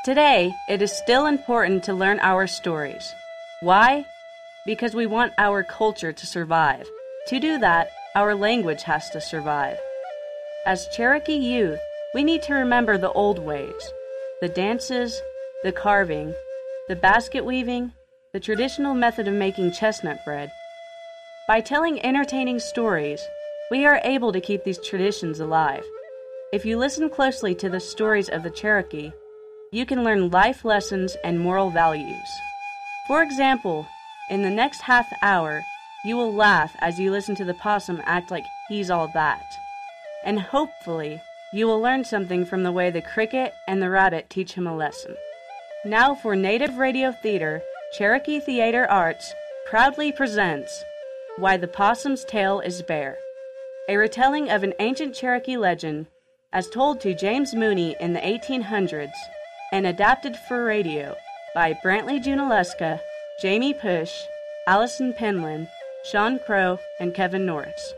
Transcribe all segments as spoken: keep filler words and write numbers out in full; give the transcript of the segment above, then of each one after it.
Today, it is still important to learn our stories. Why? Because we want our culture to survive. To do that, our language has to survive. As Cherokee youth, we need to remember the old ways, the dances, the carving, the basket weaving, the traditional method of making chestnut bread. By telling entertaining stories, we are able to keep these traditions alive. If you listen closely to the stories of the Cherokee, you can learn life lessons and moral values. For example, in the next half hour, you will laugh as you listen to the possum act like he's all that. And hopefully, you will learn something from the way the cricket and the rabbit teach him a lesson. Now for Native Radio Theater, Cherokee Theater Arts proudly presents Why the Possum's Tail is Bare, a retelling of an ancient Cherokee legend as told to James Mooney in the eighteen hundreds and adapted for radio by Brantley Junaluska, Jamie Push, Allison Penland, Sean Crow, and Kevin Norris.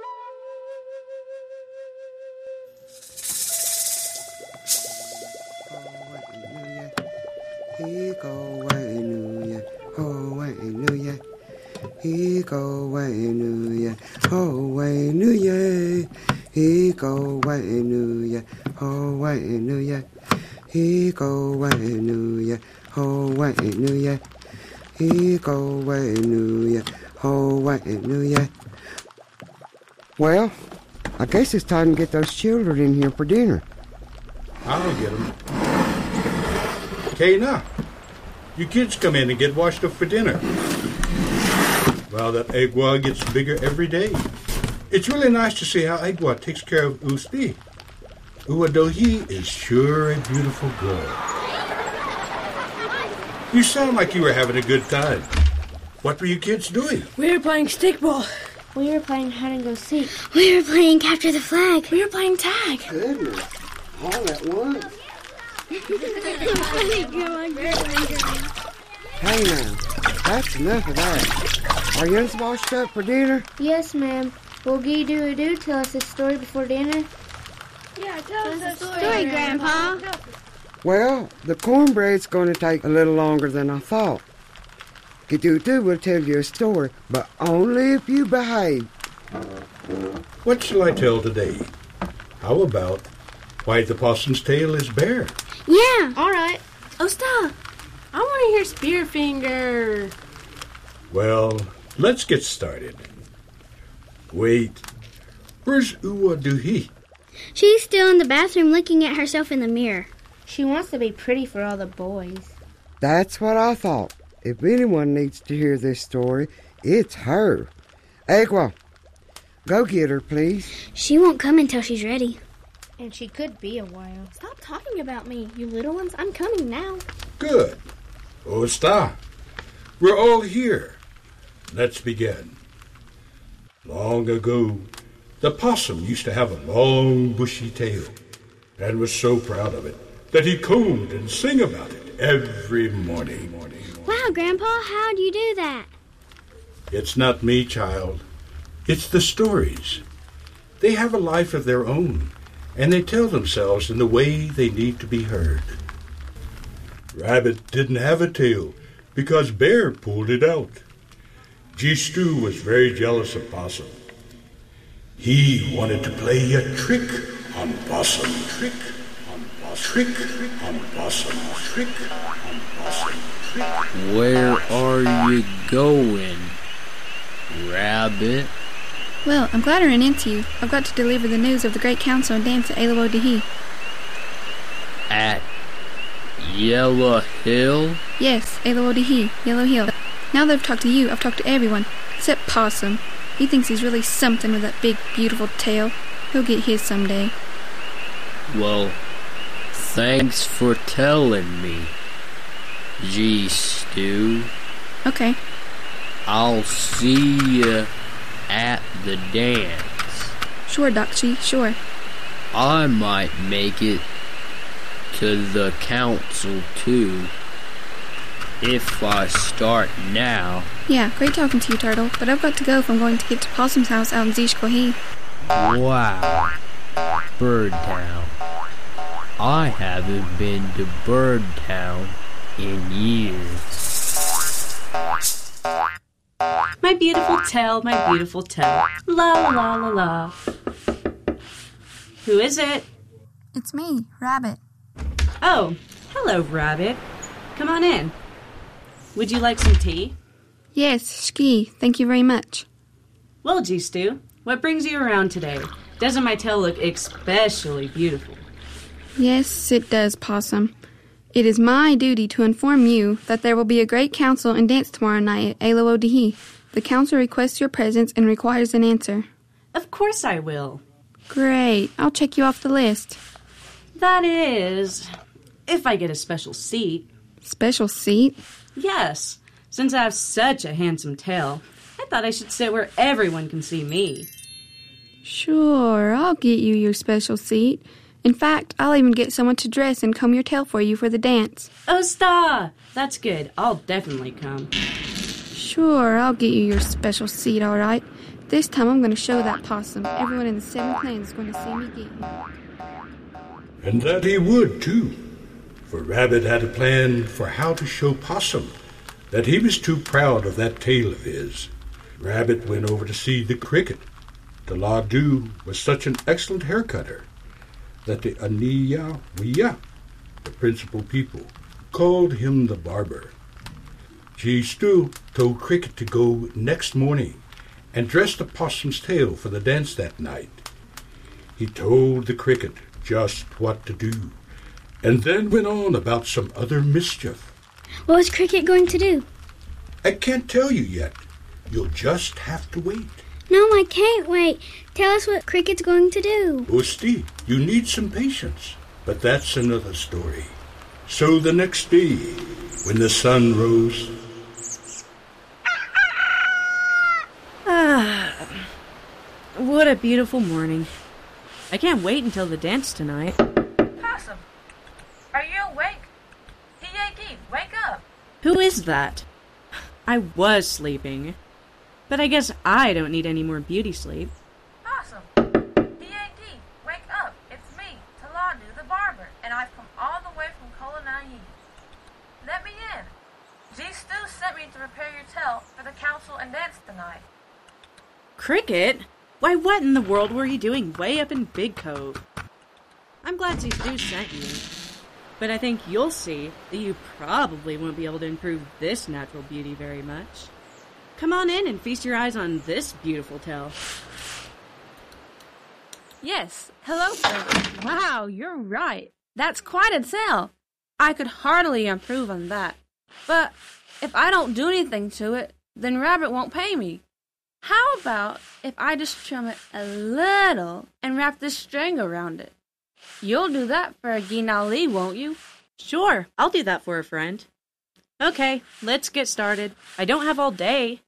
He go away, New Year, oh, away, New Year. He go away, New Year, oh, away, New Year. He go away, New Year, oh, away, New Year. He go away, New Year, oh, away, New Year. He go away, New Year, oh, away, New Year. Well, I guess it's time to get those children in here for dinner. I'll get them. Okay, now, you kids come in and get washed up for dinner. Well, that Agua gets bigger every day. It's really nice to see how Agua takes care of Usti. Uadohi is sure a beautiful girl. You sound like you were having a good time. What were you kids doing? We were playing stickball. We were playing hide and go seek. We were playing capture the flag. We were playing tag. Goodness, all at once. Hey now, that's enough of that. Are you washed up for dinner? Yes, ma'am. Will Gee Doo Doo tell us a story before dinner? Yeah, tell us a story, Story, Grandpa. Well, the cornbread's going to take a little longer than I thought. Gee-Doo-Doo will tell you a story, but only if you behave. What shall I tell today? How about Why the Possum's Tail is Bare? Yeah. All right. Oh, stop. I want to hear Spearfinger. Well, let's get started. Wait, where's Uadohi? She's still in the bathroom looking at herself in the mirror. She wants to be pretty for all the boys. That's what I thought. If anyone needs to hear this story, it's her. Agua, go get her, please. She won't come until she's ready. And she could be a while. Stop talking about me, you little ones. I'm coming now. Good. Osta, we're all here. Let's begin. Long ago, the possum used to have a long, bushy tail and was so proud of it that he combed and sang about it every morning. morning, morning. Wow, Grandpa, how'd you do that? It's not me, child. It's the stories. They have a life of their own, and they tell themselves in the way they need to be heard. Rabbit didn't have a tail because Bear pulled it out. G-Stew was very jealous of Possum. He wanted to play a trick on Possum. Trick on Possum. Trick on Possum. Trick on Possum. Trick. Where are you going, Rabbit? Well, I'm glad I ran into you. I've got to deliver the news of the great council and dance at Aloha-Dee-Hee. At Yellow Hill? Yes, Aloha-Dee-Hee, Yellow Hill. Now that I've talked to you, I've talked to everyone, except Possum. He thinks he's really something with that big, beautiful tail. He'll get his someday. Well, thanks for telling me, G-Stew. Okay. I'll see you at the dance. Sure, Doc-Chi, sure. I might make it to the council, too, if I start now. Yeah, great talking to you, Turtle, but I've got to go if I'm going to get to Possum's house out in Zishkohi. Wow. Bird Town. I haven't been to Birdtown in years. My beautiful tail, my beautiful tail. La la la la la. Who is it? It's me, Rabbit. Oh, hello, Rabbit. Come on in. Would you like some tea? Yes, Ski, thank you very much. Well, G-Stew, what brings you around today? Doesn't my tail look especially beautiful? Yes, it does, Possum. It is my duty to inform you that there will be a great council and dance tomorrow night at Alo-O-Dee-Hee. The council requests your presence and requires an answer. Of course I will. Great. I'll check you off the list. That is, if I get a special seat. Special seat? Yes. Since I have such a handsome tail, I thought I should sit where everyone can see me. Sure, I'll get you your special seat. In fact, I'll even get someone to dress and comb your tail for you for the dance. Oh, stop! That's good. I'll definitely come. Sure, I'll get you your special seat, all right. This time I'm going to show that possum. Everyone in the seven clans is going to see me get him. And that he would, too. For Rabbit had a plan for how to show Possum that he was too proud of that tail of his. Rabbit went over to see the Cricket. Taladu was such an excellent hair cutter that the Aniya-Wiya, the principal people, called him the barber. G-Stew told Cricket to go next morning and dress the possum's tail for the dance that night. He told the Cricket just what to do, and then went on about some other mischief. What was Cricket going to do? I can't tell you yet. You'll just have to wait. No, I can't wait. Tell us what Cricket's going to do. Osti, you need some patience, but that's another story. So the next day, when the sun rose... Ah, what a beautiful morning. I can't wait until the dance tonight. Possum, are you awake? Hiye-Gi, wake up. Who is that? I was sleeping. But I guess I don't need any more beauty sleep. Possum, Hiye-Gi, wake up. It's me, Taladu the barber, and I've come all the way from Kolonai. Let me in. G-Stew sent me to prepare your tail for the council and dance tonight. Cricket? Why, what in the world were you doing way up in Big Cove? I'm glad G-Stew sent you. But I think you'll see that you probably won't be able to improve this natural beauty very much. Come on in and feast your eyes on this beautiful tail. Yes, hello, friend. Wow, you're right. That's quite a tail. I could hardly improve on that. But if I don't do anything to it, then Rabbit won't pay me. How about if I just trim it a little and wrap this string around it? You'll do that for a Ginali, won't you? Sure, I'll do that for a friend. Okay, let's get started. I don't have all day.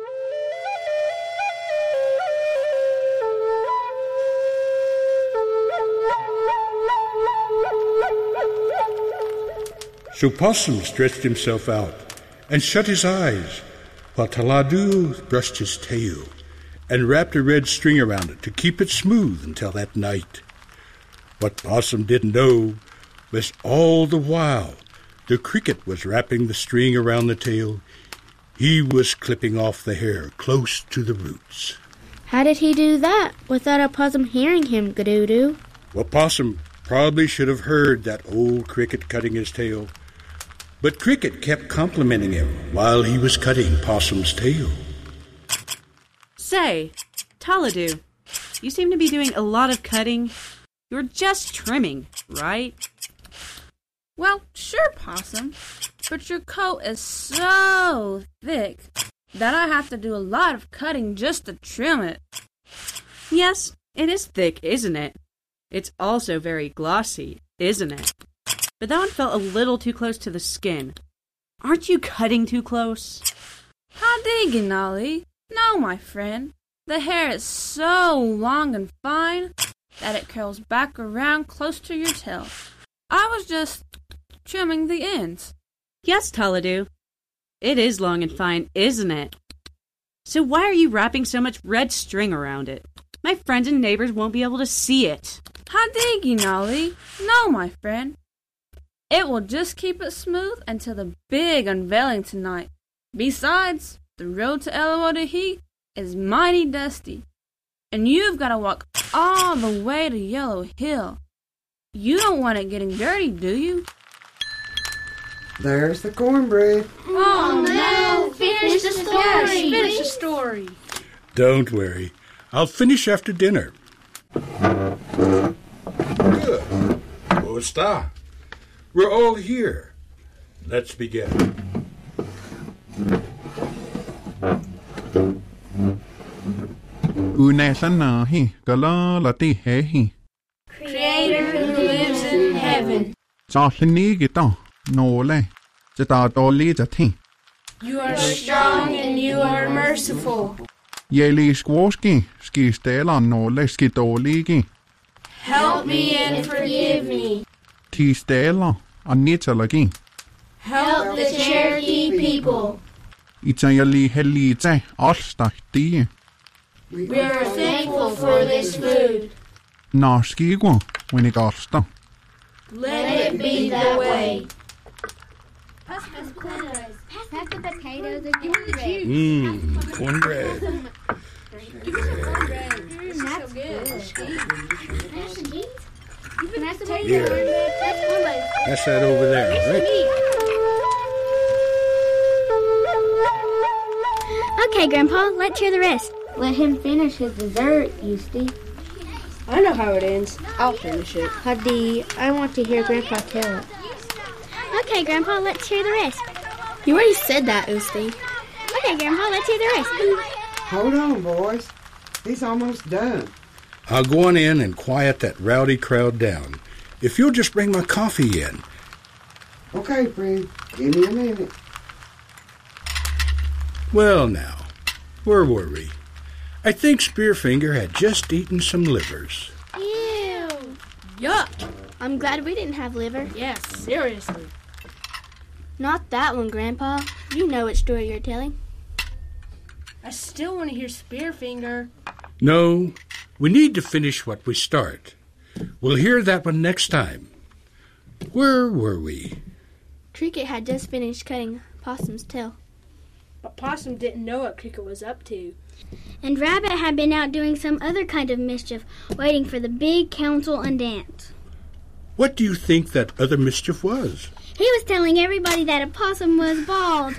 So Possum stretched himself out and shut his eyes, while Taladu brushed his tail and wrapped a red string around it to keep it smooth until that night. What Possum didn't know was all the while the Cricket was wrapping the string around the tail, he was clipping off the hair close to the roots. How did he do that without a possum hearing him, Gadoo-Doo? Well, Possum probably should have heard that old Cricket cutting his tail, but Cricket kept complimenting him while he was cutting Possum's tail. Say, Taladu, you seem to be doing a lot of cutting. You're just trimming, right? Well, sure, Possum. But your coat is so thick that I have to do a lot of cutting just to trim it. Yes, it is thick, isn't it? It's also very glossy, isn't it? But that one felt a little too close to the skin. Aren't you cutting too close? Howdy, Ginali. No, my friend. The hair is so long and fine that it curls back around close to your tail. I was just trimming the ends. Yes, Taladu. It is long and fine, isn't it? So why are you wrapping so much red string around it? My friends and neighbors won't be able to see it. Hadigi, Nolly. No, my friend. It will just keep it smooth until the big unveiling tonight. Besides, the road to Elowodahi is mighty dusty, and you've got to walk all the way to Yellow Hill. You don't want it getting dirty, do you? There's the cornbread. Oh, no! Finish the story! Yes, finish the story. Don't worry. I'll finish after dinner. Good. Osta. We're all here. Let's begin. Unasanahi galalati hehi. Creator who lives in heaven. Sahinigito nole. Jatadoli jati. You are strong and you are merciful. Yeli squoski ski stela nole skitoligi. Help me and forgive me. Ti stela anitalagi. Help the Cherokee people. Itayali helite alstahti. We are thankful for this food. Narskigo winigasta. Let it be that way. Pass the potatoes. Pass the potatoes and cornbread. Mmm, cornbread. Give me some cornbread. Mm, that's good. Can I have some beans? Can I have some Here. cornbread? That's cornbread. That's that over there, right? Okay, Grandpa, let's hear the rest. Let him finish his dessert, Eustace. I know how it ends. I'll finish it. Hadi, I want to hear Grandpa tell it. Okay, Grandpa, let's hear the rest. You already said that, Usti. Okay, Grandpa, let's hear the rest. Hold on, boys. He's almost done. I'll go on in and quiet that rowdy crowd down. If you'll just bring my coffee in. Okay, friend. Give me a minute. Well, now, where were we? I think Spearfinger had just eaten some livers. Ew. Yuck. I'm glad we didn't have liver. Yes, seriously. Not that one, Grandpa. You know which story you're telling. I still want to hear Spearfinger. No, we need to finish what we start. We'll hear that one next time. Where were we? Cricket had just finished cutting Possum's tail. But Possum didn't know what Cricket was up to. And Rabbit had been out doing some other kind of mischief, waiting for the big council and dance. What do you think that other mischief was? He was telling everybody that a possum was bald.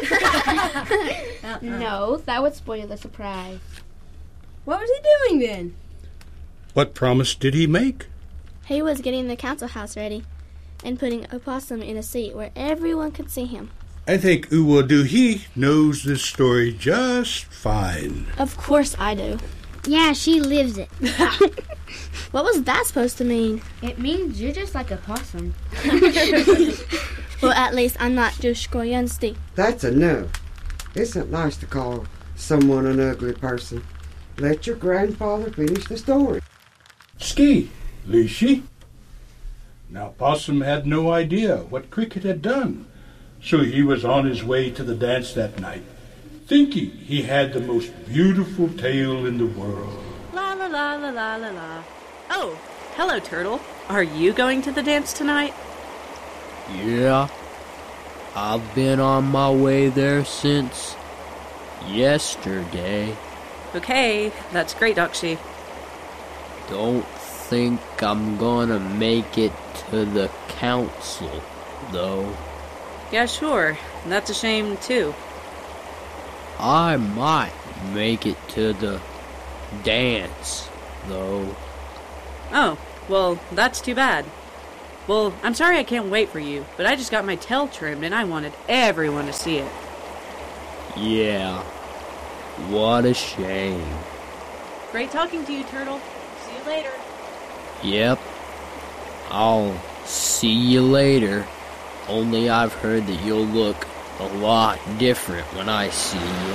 No, that would spoil the surprise. What was he doing then? What promise did he make? He was getting the council house ready and putting a possum in a seat where everyone could see him. I think Uwaduhi knows this story just fine. Of course I do. Yeah, she lives it. What was that supposed to mean? It means you're just like a possum. Well, at least I'm not Dushkoyansti. That's enough. Isn't nice to call someone an ugly person. Let your grandfather finish the story. Ski, Lishi. Now Possum had no idea what Cricket had done, so he was on his way to the dance that night, thinking he had the most beautiful tail in the world. La la la la la la la. Oh, hello, Turtle. Are you going to the dance tonight? Yeah. I've been on my way there since yesterday. Okay, that's great, Dakshi. Don't think I'm gonna make it to the council, though. Yeah, sure. That's a shame, too. I might make it to the dance, though. Oh, well, that's too bad. Well, I'm sorry I can't wait for you, but I just got my tail trimmed and I wanted everyone to see it. Yeah. What a shame. Great talking to you, Turtle. See you later. Yep. I'll see you later. Only I've heard that you'll look a lot different when I see you.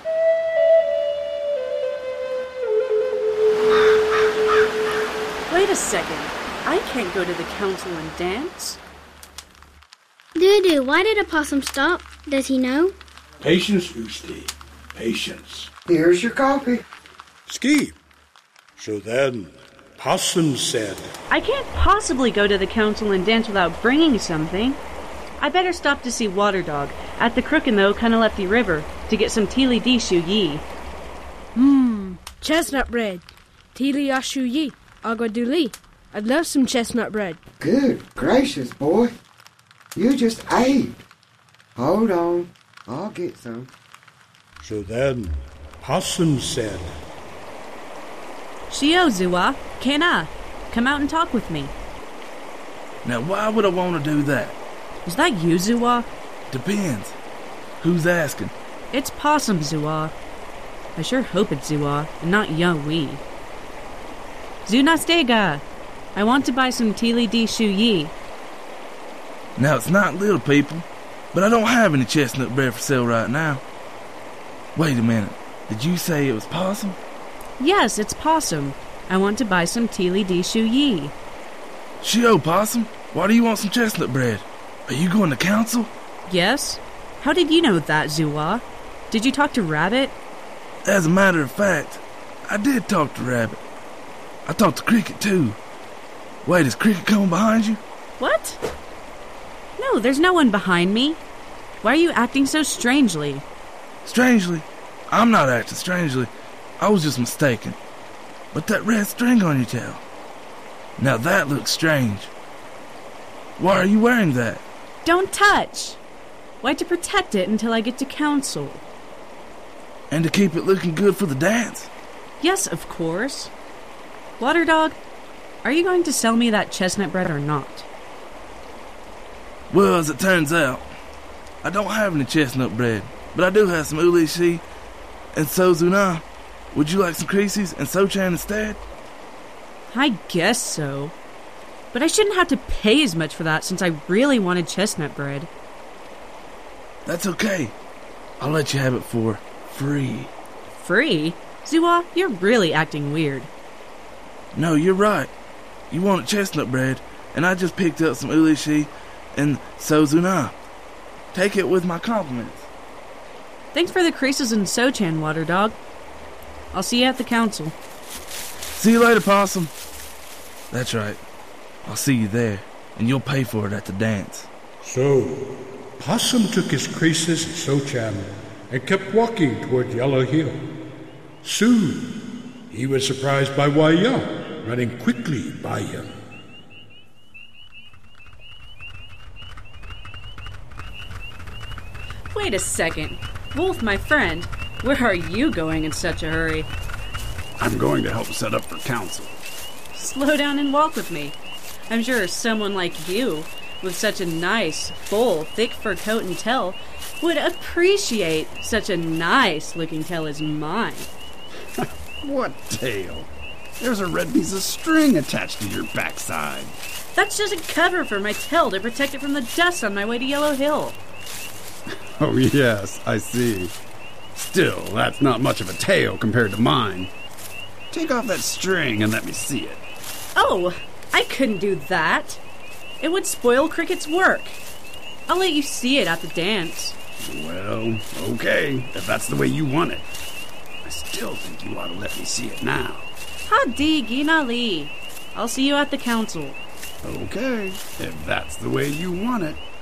Wait a second. I can't go to the council and dance. Doo-doo, why did a possum stop? Does he know? Patience, Usti. Patience. Here's your coffee. Ski, So then, Possum said, I can't possibly go to the council and dance without bringing something. I better stop to see Water Dog at the crook in the Oconalepty River to get some Teely Dee Shu Yi. Mmm, chestnut bread. Teely Ashu Yi, Agua Duli. I'd love some chestnut bread. Good gracious, boy. You just ate. Hold on. I'll get some. So then, Possum said, Shio, Zua, Kena, come out and talk with me. Now, why would I want to do that? Is that you, Zua? Depends. Who's asking? It's Possum, Zua. I sure hope it's Zua, and not Ya Wee. Zunastega! I want to buy some Teely Dee Shu Yi. Now, it's not little people, but I don't have any chestnut bread for sale right now. Wait a minute. Did you say it was Possum? Yes, it's Possum. I want to buy some Teely Dee Shu Yi. Shio, Possum, why do you want some chestnut bread? Are you going to council? Yes? How did you know that, Zua? Did you talk to Rabbit? As a matter of fact, I did talk to Rabbit. I talked to Cricket, too. Wait, is Cricket coming behind you? What? No, there's no one behind me. Why are you acting so strangely? Strangely? I'm not acting strangely. I was just mistaken. But that red string on your tail. Now that looks strange. Why are you wearing that? Don't touch! Why, to protect it until I get to council. And to keep it looking good for the dance? Yes, of course. Water Dog, are you going to sell me that chestnut bread or not? Well, as it turns out, I don't have any chestnut bread, but I do have some ulishi and sozuna. Would you like some creases and sochan instead? I guess so. But I shouldn't have to pay as much for that since I really wanted chestnut bread. That's okay. I'll let you have it for free. Free? Zua, you're really acting weird. No, you're right. You wanted chestnut bread, and I just picked up some ulishi and sozuna. Take it with my compliments. Thanks for the creases and sochan, Water Dog. I'll see you at the council. See you later, Possum. That's right. I'll see you there, and you'll pay for it at the dance. So, Possum took his creases and sochan and kept walking toward Yellow Hill. Soon, he was surprised by Waya running quickly by him. Wait a second. Wolf, my friend, where are you going in such a hurry? I'm going to help set up for council. Slow down and walk with me. I'm sure someone like you, with such a nice, full, thick fur coat and tail, would appreciate such a nice-looking tail as mine. What tail? There's a red piece of string attached to your backside. That's just a cover for my tail to protect it from the dust on my way to Yellow Hill. Oh, yes, I see. Still, that's not much of a tail compared to mine. Take off that string and let me see it. Oh, I couldn't do that. It would spoil Cricket's work. I'll let you see it at the dance. Well, okay, if that's the way you want it. I still think you ought to let me see it now. Hadi Gina Lee. I'll see you at the council. Okay, if that's the way you want it.